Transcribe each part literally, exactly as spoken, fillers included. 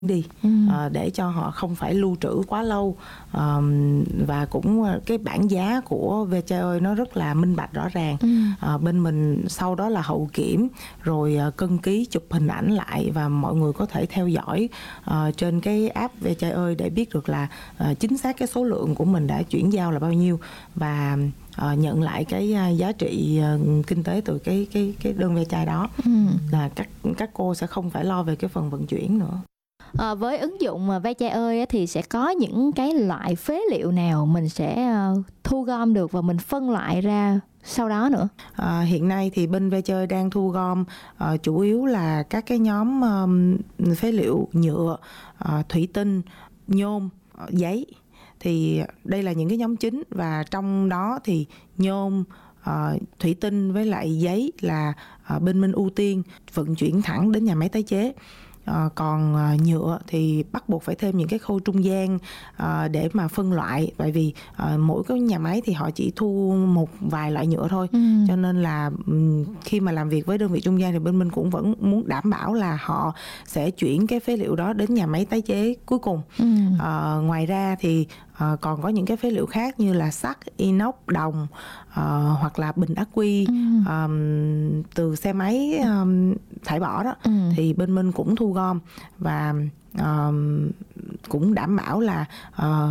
đi ừ. à, để cho họ không phải lưu trữ quá lâu. à, và cũng cái bảng giá của Ve Chai ơi nó rất là minh bạch rõ ràng. ừ. à, bên mình sau đó là hậu kiểm rồi à, cân ký chụp hình ảnh lại, và mọi người có thể theo dõi à, trên cái app Ve Chai ơi để biết được là à, chính xác cái số lượng của mình đã chuyển giao là bao nhiêu, và à, nhận lại cái à, giá trị à, kinh tế từ cái cái cái đơn ve chai đó. ừ. Là các các cô sẽ không phải lo về cái phần vận chuyển nữa. À, với ứng dụng Ve Chai ơi thì sẽ có những cái loại phế liệu nào mình sẽ uh, thu gom được và mình phân loại ra sau đó nữa? À, hiện nay thì bên Ve Chai ơi đang thu gom uh, chủ yếu là các cái nhóm um, phế liệu nhựa, uh, thủy tinh, nhôm, uh, giấy. Thì đây là những cái nhóm chính, và trong đó thì nhôm, uh, thủy tinh với lại giấy là uh, bên mình ưu tiên vận chuyển thẳng đến nhà máy tái chế. À, còn à, nhựa thì bắt buộc phải thêm những cái khâu trung gian à, để mà phân loại, bởi vì à, mỗi cái nhà máy thì họ chỉ thu một vài loại nhựa thôi. ừ. Cho nên là um, khi mà làm việc với đơn vị trung gian thì bên mình cũng vẫn muốn đảm bảo là họ sẽ chuyển cái phế liệu đó đến nhà máy tái chế cuối cùng. ừ. à, ngoài ra thì À, còn có những cái phế liệu khác như là sắt, inox, đồng, à, hoặc là bình ắc quy ừ. à, từ xe máy à, thải bỏ đó. ừ. Thì bên mình cũng thu gom và à, cũng đảm bảo là à,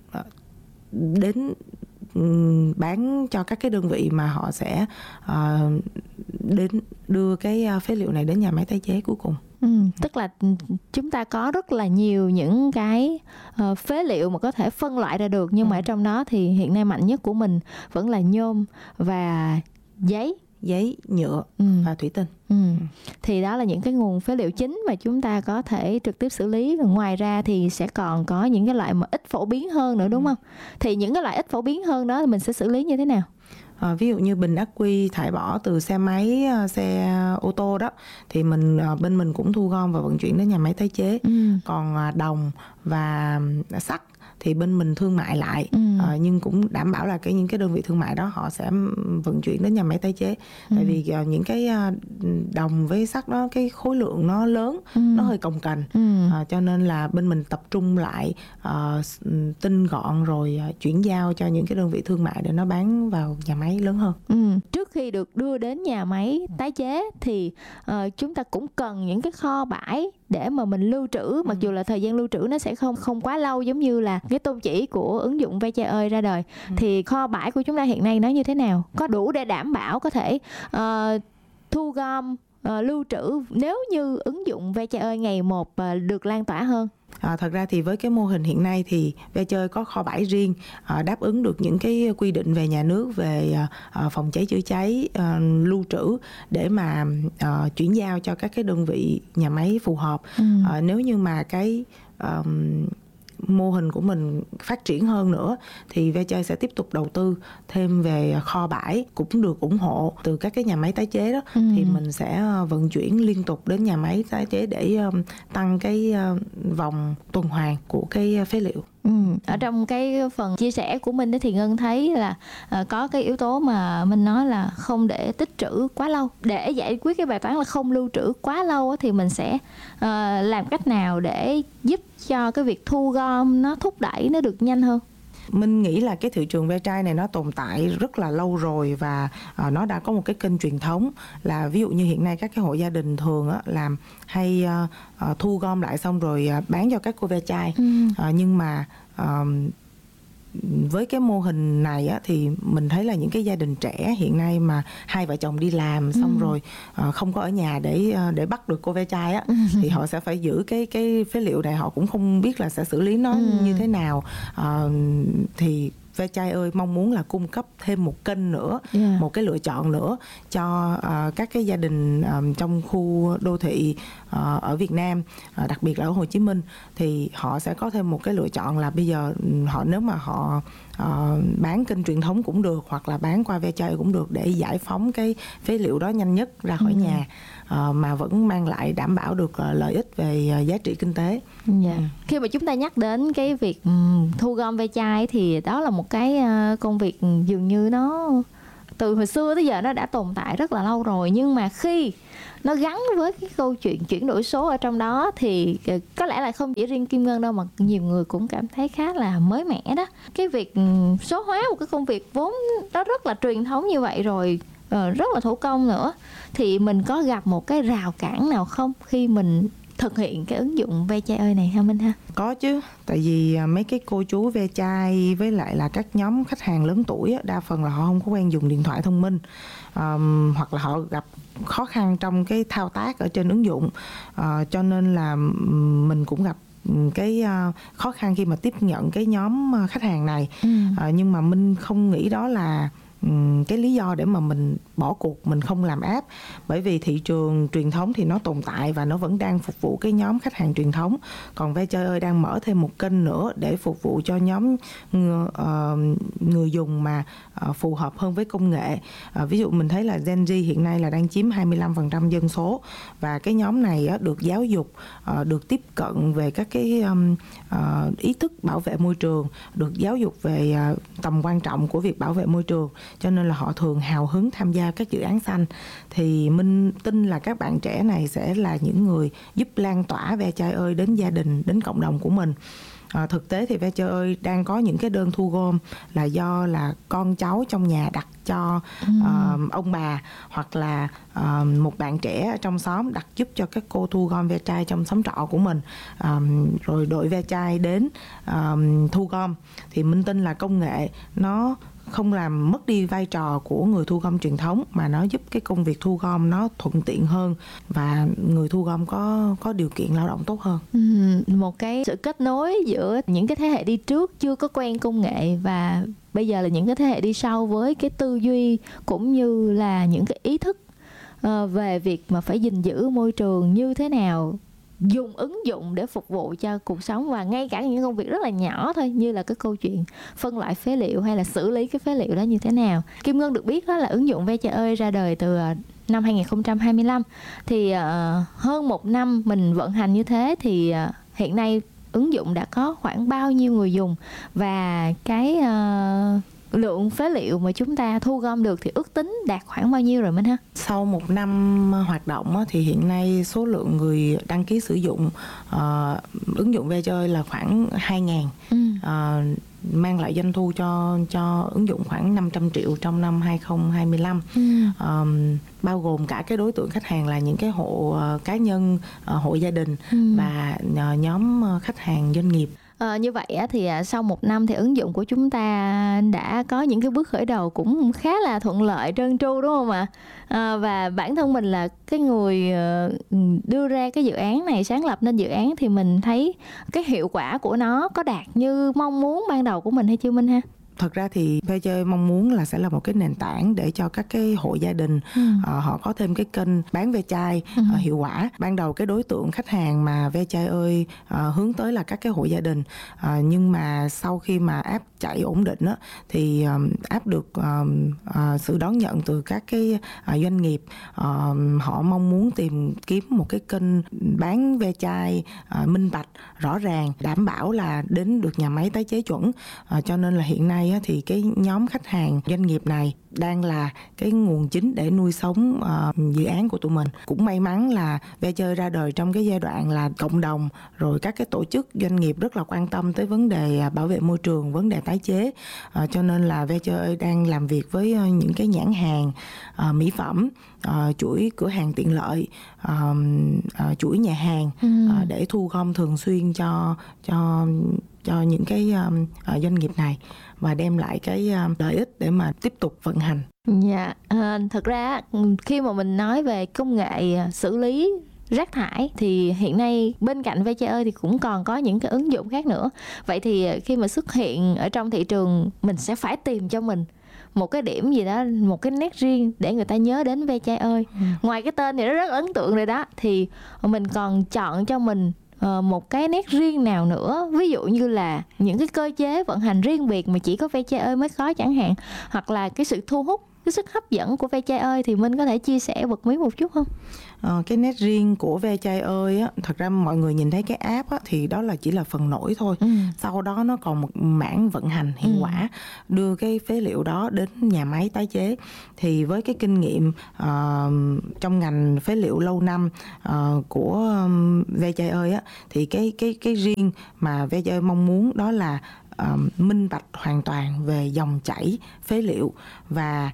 đến bán cho các cái đơn vị mà họ sẽ à, đến đưa cái phế liệu này đến nhà máy tái chế cuối cùng. Ừ, tức là chúng ta có rất là nhiều những cái uh, phế liệu mà có thể phân loại ra được, nhưng ừ. mà ở trong đó thì hiện nay mạnh nhất của mình vẫn là nhôm và giấy giấy, nhựa ừ. và thủy tinh. ừ. Thì đó là những cái nguồn phế liệu chính mà chúng ta có thể trực tiếp xử lý. Ngoài ra thì sẽ còn có những cái loại mà ít phổ biến hơn nữa, đúng ừ. không? Thì những cái loại ít phổ biến hơn đó thì mình sẽ xử lý như thế nào? À, ví dụ như bình ắc quy thải bỏ từ xe máy, xe ô tô đó, thì mình bên mình cũng thu gom và vận chuyển đến nhà máy tái chế. ừ. Còn đồng và sắt thì bên mình thương mại lại, ừ. à, nhưng cũng đảm bảo là cái những cái đơn vị thương mại đó họ sẽ vận chuyển đến nhà máy tái chế. ừ. Tại vì uh, những cái uh, đồng với sắt đó cái khối lượng nó lớn, ừ. nó hơi cồng kềnh, ừ. à, cho nên là bên mình tập trung lại uh, tinh gọn rồi uh, chuyển giao cho những cái đơn vị thương mại để nó bán vào nhà máy lớn hơn. ừ. Trước khi được đưa đến nhà máy tái chế thì uh, chúng ta cũng cần những cái kho bãi để mà mình lưu trữ, mặc ừ. dù là thời gian lưu trữ nó sẽ không không quá lâu giống như là cái tôn chỉ của ứng dụng Ve Chai ơi ra đời. ừ. Thì kho bãi của chúng ta hiện nay nó như thế nào? Có đủ để đảm bảo có thể uh, thu gom, uh, lưu trữ nếu như ứng dụng Ve Chai ơi ngày một uh, được lan tỏa hơn? À, thật ra thì với cái mô hình hiện nay thì Ve Chai ơi có kho bãi riêng, à, đáp ứng được những cái quy định về nhà nước về à, phòng cháy chữa cháy, à, lưu trữ để mà à, chuyển giao cho các cái đơn vị nhà máy phù hợp. ừ. à, Nếu như mà cái à, mô hình của mình phát triển hơn nữa thì Ve Chai sẽ tiếp tục đầu tư thêm về kho bãi, cũng được ủng hộ từ các cái nhà máy tái chế đó. ừ. Thì mình sẽ vận chuyển liên tục đến nhà máy tái chế để um, tăng cái uh, vòng tuần hoàn của cái phế liệu. Ừ. Ở trong cái phần chia sẻ của mình thì Ngân thấy là uh, có cái yếu tố mà mình nói là không để tích trữ quá lâu. Để giải quyết cái bài toán là không lưu trữ quá lâu thì mình sẽ uh, làm cách nào để giúp cho cái việc thu gom nó thúc đẩy nó được nhanh hơn? Mình nghĩ là cái thị trường ve chai này nó tồn tại rất là lâu rồi, và uh, nó đã có một cái kênh truyền thống là ví dụ như hiện nay các cái hộ gia đình thường uh, làm hay uh, uh, thu gom lại xong rồi uh, bán cho các cô ve chai. ừ. uh, nhưng mà uh, với cái mô hình này á, thì mình thấy là những cái gia đình trẻ hiện nay mà hai vợ chồng đi làm xong ừ. rồi uh, không có ở nhà để uh, để bắt được cô ve chai á, ừ. thì họ sẽ phải giữ cái cái phế liệu này, họ cũng không biết là sẽ xử lý nó ừ. như thế nào. Uh, thì Ve Chai ơi mong muốn là cung cấp thêm một kênh nữa, yeah. một cái lựa chọn nữa cho uh, các cái gia đình um, trong khu đô thị uh, ở Việt Nam, uh, đặc biệt là ở Hồ Chí Minh, thì họ sẽ có thêm một cái lựa chọn là bây giờ họ nếu mà họ uh, bán kênh truyền thống cũng được, hoặc là bán qua Ve Chai cũng được, để giải phóng cái phế liệu đó nhanh nhất ra khỏi ừ. nhà. Uh, mà vẫn mang lại đảm bảo được uh, lợi ích về uh, giá trị kinh tế. Yeah. Ừ. Khi mà chúng ta nhắc đến cái việc um, thu gom ve chai thì đó là một cái uh, công việc dường như nó từ hồi xưa tới giờ nó đã tồn tại rất là lâu rồi, nhưng mà khi nó gắn với cái câu chuyện chuyển đổi số ở trong đó thì có lẽ là không chỉ riêng Kim Ngân đâu mà nhiều người cũng cảm thấy khá là mới mẻ đó. Cái việc số hóa một cái công việc vốn nó rất là truyền thống như vậy rồi, rất là thủ công nữa, thì mình có gặp một cái rào cản nào không khi mình thực hiện cái ứng dụng ve chai ơi này ha Minh ha? Có chứ, tại vì mấy cái cô chú ve chai với lại là các nhóm khách hàng lớn tuổi á, đa phần là họ không có quen dùng điện thoại thông minh, um, hoặc là họ gặp khó khăn trong cái thao tác ở trên ứng dụng, uh, cho nên là mình cũng gặp cái uh, khó khăn khi mà tiếp nhận cái nhóm khách hàng này. ừ. uh, nhưng mà Minh không nghĩ đó là cái lý do để mà mình bỏ cuộc, mình không làm app, bởi vì thị trường truyền thống thì nó tồn tại và nó vẫn đang phục vụ cái nhóm khách hàng truyền thống. Còn ve chai ơi đang mở thêm một kênh nữa để phục vụ cho nhóm người, uh, người dùng mà uh, phù hợp hơn với công nghệ. Uh, ví dụ mình thấy là Gen Z hiện nay là đang chiếm hai mươi lăm phần trăm dân số, và cái nhóm này uh, được giáo dục, uh, được tiếp cận về các cái um, uh, ý thức bảo vệ môi trường, được giáo dục về uh, tầm quan trọng của việc bảo vệ môi trường, cho nên là họ thường hào hứng tham gia các dự án xanh. Thì Minh tin là các bạn trẻ này sẽ là những người giúp lan tỏa ve chai ơi đến gia đình, đến cộng đồng của mình. À, thực tế thì ve chai ơi đang có những cái đơn thu gom là do là con cháu trong nhà đặt cho ừ. uh, ông bà, hoặc là uh, một bạn trẻ trong xóm đặt giúp cho các cô thu gom ve chai trong xóm trọ của mình, um, rồi đội ve chai đến um, thu gom. Thì Minh tin là công nghệ nó không làm mất đi vai trò của người thu gom truyền thống, mà nó giúp cái công việc thu gom nó thuận tiện hơn và người thu gom có có điều kiện lao động tốt hơn. Ừ, một cái sự kết nối giữa những cái thế hệ đi trước chưa có quen công nghệ và bây giờ là những cái thế hệ đi sau với cái tư duy cũng như là những cái ý thức uh, về việc mà phải gìn giữ môi trường như thế nào, dùng ứng dụng để phục vụ cho cuộc sống, và ngay cả những công việc rất là nhỏ thôi, như là cái câu chuyện phân loại phế liệu hay là xử lý cái phế liệu đó như thế nào. Kim Ngân được biết đó là ứng dụng ve chai ơi ra đời từ năm hai không hai lăm, thì uh, hơn một năm mình vận hành như thế thì uh, hiện nay ứng dụng đã có khoảng bao nhiêu người dùng, và cái uh, lượng phế liệu mà chúng ta thu gom được thì ước tính đạt khoảng bao nhiêu rồi Minh ha? Sau một năm hoạt động thì hiện nay số lượng người đăng ký sử dụng uh, ứng dụng ve chai ơi là khoảng hai nghìn, ừ. uh, mang lại doanh thu cho cho ứng dụng khoảng năm trăm triệu trong năm hai không hai lăm, ừ. um, bao gồm cả cái đối tượng khách hàng là những cái hộ uh, cá nhân, uh, hộ gia đình, ừ. và uh, nhóm uh, khách hàng doanh nghiệp. À, như vậy thì sau một năm thì ứng dụng của chúng ta đã có những cái bước khởi đầu cũng khá là thuận lợi, trơn tru đúng không ạ? À, và bản thân mình là cái người đưa ra cái dự án này, sáng lập nên dự án, thì mình thấy cái hiệu quả của nó có đạt như mong muốn ban đầu của mình hay chưa Minh ha? Thật ra thì ve chai ơi mong muốn là sẽ là một cái nền tảng để cho các cái hộ gia đình ừ. uh, họ có thêm cái kênh bán ve chai ừ. uh, hiệu quả. Ban đầu cái đối tượng khách hàng mà ve chai ơi uh, hướng tới là các cái hộ gia đình, uh, nhưng mà sau khi mà app chạy ổn định á, thì um, app được um, uh, sự đón nhận từ các cái uh, doanh nghiệp. Uh, họ mong muốn tìm kiếm một cái kênh bán ve chai uh, minh bạch, rõ ràng, đảm bảo là đến được nhà máy tái chế chuẩn. Uh, cho nên là hiện nay thì cái nhóm khách hàng doanh nghiệp này đang là cái nguồn chính để nuôi sống uh, dự án của tụi mình. Cũng may mắn là ve chai ơi ra đời trong cái giai đoạn là cộng đồng rồi các cái tổ chức doanh nghiệp rất là quan tâm tới vấn đề bảo vệ môi trường, vấn đề tái chế, uh, cho nên là ve chai ơi đang làm việc với uh, những cái nhãn hàng uh, mỹ phẩm, uh, chuỗi cửa hàng tiện lợi, uh, uh, chuỗi nhà hàng ừ. uh, để thu gom thường xuyên cho cho cho những cái um, uh, doanh nghiệp này và đem lại cái uh, lợi ích để mà tiếp tục vận hành. Dạ, à, thật ra khi mà mình nói về công nghệ xử lý rác thải thì hiện nay bên cạnh ve chai ơi thì cũng còn có những cái ứng dụng khác nữa. Vậy thì khi mà xuất hiện ở trong thị trường, mình sẽ phải tìm cho mình một cái điểm gì đó, một cái nét riêng để người ta nhớ đến ve chai ơi. Ừ. Ngoài cái tên thì nó rất ấn tượng rồi đó, thì mình còn chọn cho mình một cái nét riêng nào nữa, ví dụ như là những cái cơ chế vận hành riêng biệt mà chỉ có ve chai ơi mới có chẳng hạn, hoặc là cái sự thu hút cái sức hấp dẫn của Ve Chai ơi thì Minh có thể chia sẻ bật mí một chút không? Ờ, cái nét riêng của Ve Chai ơi á, thật ra mọi người nhìn thấy cái app á, thì đó là chỉ là phần nổi thôi. Ừ. Sau đó nó còn một mảng vận hành hiệu ừ. quả, đưa cái phế liệu đó đến nhà máy tái chế. Thì với cái kinh nghiệm uh, trong ngành phế liệu lâu năm uh, của um, Ve Chai ơi á, thì cái cái cái riêng mà Ve Chai ơi mong muốn đó là uh, minh bạch hoàn toàn về dòng chảy phế liệu và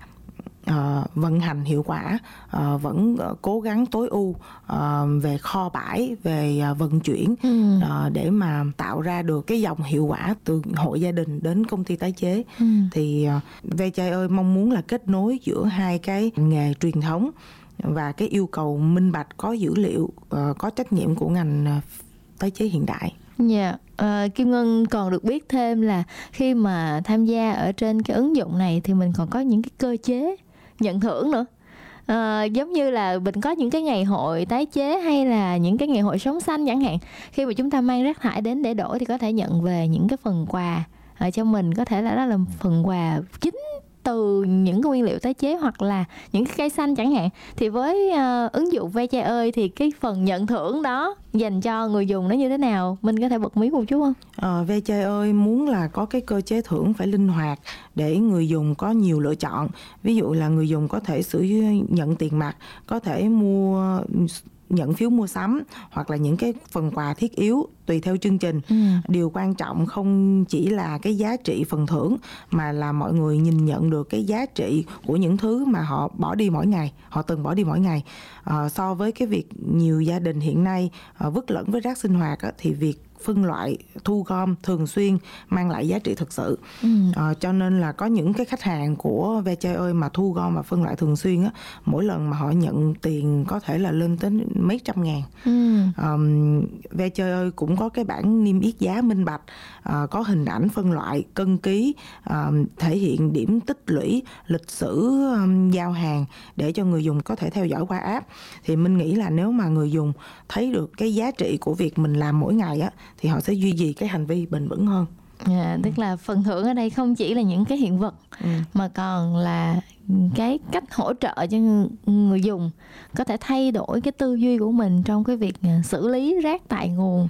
Uh, vận hành hiệu quả, uh, vẫn uh, cố gắng tối ưu uh, về kho bãi, về uh, vận chuyển ừ. uh, để mà tạo ra được cái dòng hiệu quả từ hội gia đình đến công ty tái chế. ừ. Thì uh, Ve Chai ơi mong muốn là kết nối giữa hai cái nghề truyền thống và cái yêu cầu minh bạch, có dữ liệu, uh, có trách nhiệm của ngành uh, tái chế hiện đại. Dạ, yeah. uh, Kim Ngân còn được biết thêm là khi mà tham gia ở trên cái ứng dụng này thì mình còn có những cái cơ chế nhận thưởng nữa. À, giống như là mình có những cái ngày hội tái chế hay là những cái ngày hội sống xanh chẳng hạn. Khi mà chúng ta mang rác thải đến để đổ thì có thể nhận về những cái phần quà ở cho mình, có thể là đó là phần quà chính từ những cái nguyên liệu tái chế hoặc là những cái cây xanh chẳng hạn. Thì với uh, ứng dụng Ve Chai ơi thì cái phần nhận thưởng đó dành cho người dùng nó như thế nào? Mình có thể bật mí một chút không? Ờ, Ve Chai ơi muốn là có cái cơ chế thưởng phải linh hoạt để người dùng có nhiều lựa chọn. Ví dụ là người dùng có thể sử dụng nhận tiền mặt, có thể mua nhận phiếu mua sắm hoặc là những cái phần quà thiết yếu tùy theo chương trình. ừ. Điều quan trọng không chỉ là cái giá trị phần thưởng mà là mọi người nhìn nhận được cái giá trị của những thứ mà họ bỏ đi mỗi ngày, họ từng bỏ đi mỗi ngày. À, so với cái việc nhiều gia đình hiện nay à, vứt lẫn với rác sinh hoạt á, thì việc phân loại, thu gom thường xuyên mang lại giá trị thực sự. ừ. à, Cho nên là có những cái khách hàng của Ve Chai ơi mà thu gom và phân loại thường xuyên á, mỗi lần mà họ nhận tiền có thể là lên tới mấy trăm ngàn. ừ. à, Ve Chai ơi cũng có cái bảng niêm yết giá minh bạch, à, có hình ảnh phân loại, cân ký, à, thể hiện điểm tích lũy, lịch sử um, giao hàng để cho người dùng có thể theo dõi qua app. Thì mình nghĩ là nếu mà người dùng thấy được cái giá trị của việc mình làm mỗi ngày á, thì họ sẽ duy trì cái hành vi bền vững hơn. Yeah, tức là phần thưởng ở đây không chỉ là những cái hiện vật ừ. mà còn là cái cách hỗ trợ cho người dùng có thể thay đổi cái tư duy của mình trong cái việc xử lý rác tại nguồn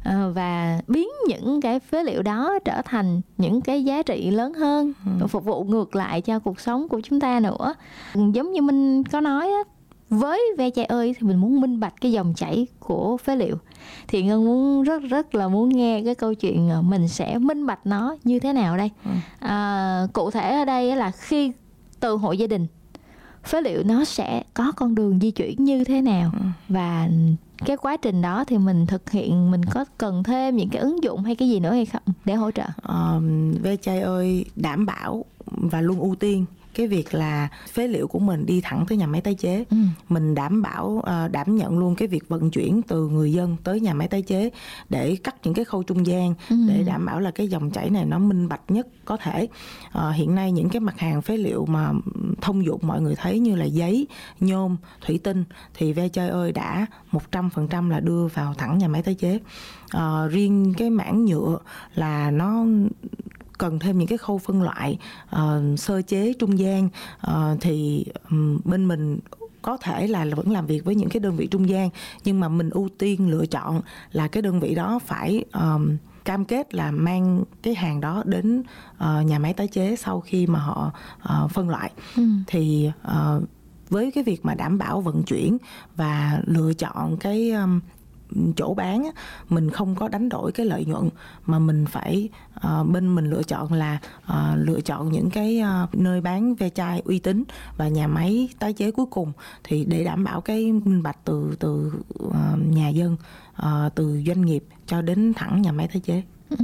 và biến những cái phế liệu đó trở thành những cái giá trị lớn hơn, ừ. phục vụ ngược lại cho cuộc sống của chúng ta nữa. Giống như mình có nói á, với Ve Chai ơi thì mình muốn minh bạch cái dòng chảy của phế liệu, thì Ngân muốn rất rất là muốn nghe cái câu chuyện mình sẽ minh bạch nó như thế nào đây. ừ. à, Cụ thể ở đây là khi từ hội gia đình, phế liệu nó sẽ có con đường di chuyển như thế nào, ừ. và cái quá trình đó thì mình thực hiện, mình có cần thêm những cái ứng dụng hay cái gì nữa hay không để hỗ trợ? uh, Ve Chai ơi đảm bảo và luôn ưu tiên cái việc là phế liệu của mình đi thẳng tới nhà máy tái chế. ừ. Mình đảm bảo đảm nhận luôn cái việc vận chuyển từ người dân tới nhà máy tái chế để cắt những cái khâu trung gian, ừ. để đảm bảo là cái dòng chảy này nó minh bạch nhất có thể. à, Hiện nay những cái mặt hàng phế liệu mà thông dụng mọi người thấy như là giấy, nhôm, thủy tinh thì Ve Chai ơi đã một trăm phần trăm là đưa vào thẳng nhà máy tái chế. à, Riêng cái mảng nhựa là nó cần thêm những cái khâu phân loại, uh, sơ chế trung gian, uh, thì um, bên mình có thể là vẫn làm việc với những cái đơn vị trung gian, nhưng mà mình ưu tiên lựa chọn là cái đơn vị đó phải um, cam kết là mang cái hàng đó đến uh, nhà máy tái chế sau khi mà họ uh, phân loại. ừ. Thì uh, với cái việc mà đảm bảo vận chuyển và lựa chọn cái um, chỗ bán, mình không có đánh đổi cái lợi nhuận mà mình phải uh, bên mình lựa chọn là uh, lựa chọn những cái uh, nơi bán ve chai uy tín và nhà máy tái chế cuối cùng, thì để đảm bảo cái minh bạch từ từ uh, nhà dân, uh, từ doanh nghiệp cho đến thẳng nhà máy tái chế. ừ.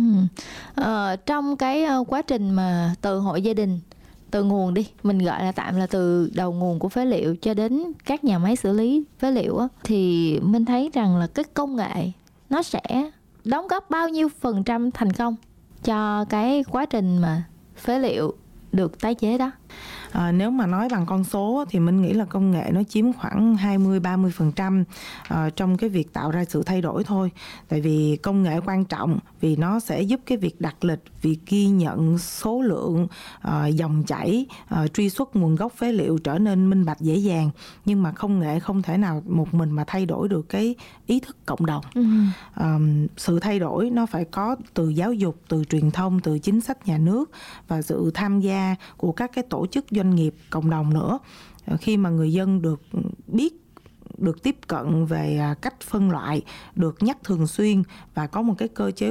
uh, Trong cái uh, quá trình mà từ hội gia đình, từ nguồn đi, mình gọi là tạm là từ đầu nguồn của phế liệu cho đến các nhà máy xử lý phế liệu á, thì mình thấy rằng là cái công nghệ nó sẽ đóng góp bao nhiêu phần trăm thành công cho cái quá trình mà phế liệu được tái chế đó? À, nếu mà nói bằng con số thì mình nghĩ là công nghệ nó chiếm khoảng hai mươi ba mươi phần trăm à, trong cái việc tạo ra sự thay đổi thôi. Tại vì công nghệ quan trọng vì nó sẽ giúp cái việc đặt lịch, việc ghi nhận số lượng, à, dòng chảy, à, truy xuất nguồn gốc phế liệu trở nên minh bạch dễ dàng. Nhưng mà công nghệ không thể nào một mình mà thay đổi được cái ý thức cộng đồng. Ừ. À, sự thay đổi nó phải có từ giáo dục, từ truyền thông, từ chính sách nhà nước và sự tham gia của các cái tổ chức doanh nghiệp, cộng đồng nữa. Khi mà người dân được biết, được tiếp cận về cách phân loại, được nhắc thường xuyên và có một cái cơ chế